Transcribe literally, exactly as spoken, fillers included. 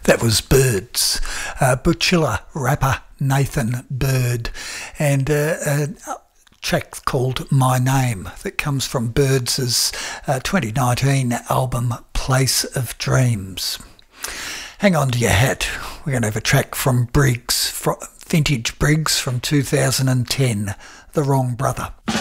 That was Birds, uh, Butchilla rapper Nathan Bird, and uh, a track called My Name that comes from Birds' uh, twenty nineteen album Place of Dreams. Hang on to your hat, we're going to have a track from Briggs, from Vintage Briggs from two thousand ten, The Wrong Brother.